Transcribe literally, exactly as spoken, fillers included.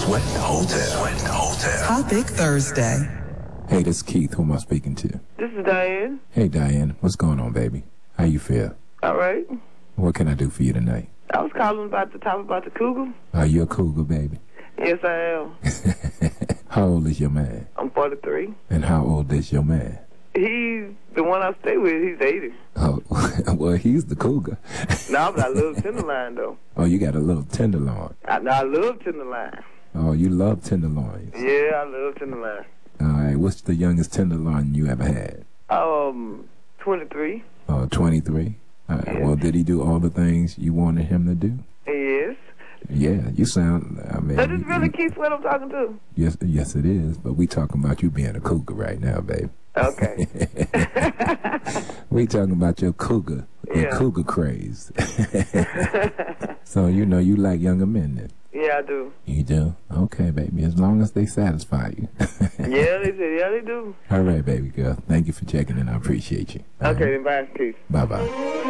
Sweat Hotel. Sweat Hotel. Topic Thursday. Hey, this is Keith. Who am I speaking to? This is Diane. Hey, Diane. What's going on, baby? How you feel? All right. What can I do for you tonight? I was calling about the talk about the cougar. Are you a cougar, baby? Yes, I am. How old is your man? I'm forty-three. And how old is your man? He's the one I stay with. He's eighty. Oh, well, he's the cougar. No, but I love Tenderloin, though. Oh, you got a little tenderloin. I, I love Tenderloin. Oh, you love tenderloins. Yeah, I love Tenderloin. All right, what's the youngest tenderloin you ever had? Um, twenty-three. Oh, twenty-three? All right, Yeah. well, did he do all the things you wanted him to do? Yes. Yeah, you sound, I mean... So this you- really you- Keith what I'm talking to? Yes, yes, it is, but we talking about you being a cougar right now, babe. Okay. We talking about your cougar, your Yeah. cougar craze. So, you know, you like younger men then? Yeah, I do. You do? Okay, baby, as long as they satisfy you. Yeah, they say, yeah, they do. All right, baby girl. Thank you for checking in. I appreciate you. Okay, then bye, Keith. Bye-bye.